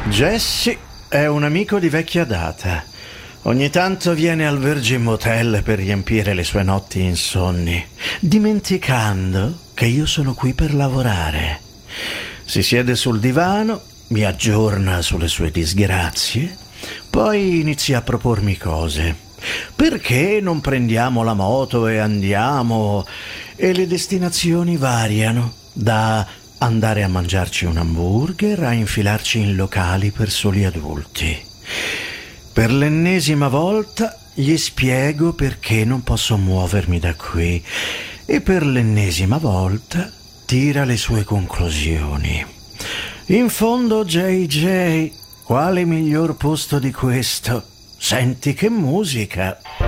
Jesse è un amico di vecchia data. Ogni tanto viene al Virgin Motel per riempire le sue notti insonni, dimenticando che io sono qui per lavorare. Si siede sul divano, mi aggiorna sulle sue disgrazie, poi inizia a propormi cose. Perché non prendiamo la moto e andiamo? E le destinazioni variano, da andare a mangiarci un hamburger a infilarci in locali per soli adulti. Per l'ennesima volta gli spiego perché non posso muovermi da qui e per l'ennesima volta tira le sue conclusioni. In fondo, JJ, quale miglior posto di questo? Senti che musica!